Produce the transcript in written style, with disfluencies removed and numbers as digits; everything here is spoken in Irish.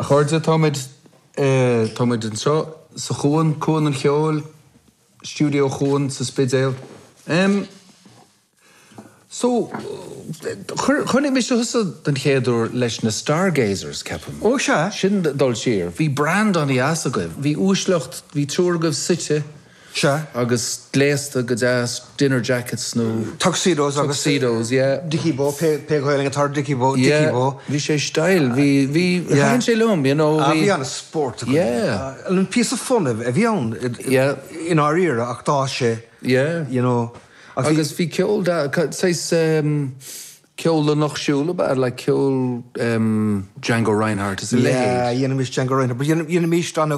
Chuirde táid an seo sa chuan an cheol, studio chuan sa Spidéal. So, chunig mis husa den chéadú leis na Stargazers, Captain. Ó se? Sin dul siar. Bhí brand an í asagah. Bhí úslecht, bhí túrgah site. Se? Agus gléasta go deas dinner jackets nó. Tuxedos, yeah. Dickie Bo, pe-ghoiling a tar Dickie Bo. Bhí sé style. Bhí hain sé lum, you know. Bhí an a sport. Yeah. An piece of fun, a bhí an. Yeah. In our era, ach tá sé. Yeah. You know. Agus bhí ceol sais ceol le nach siúla bad, like ceol Django Reinhardt is a Yeah, dhéanam is Django Reinhardt. But dhéanam is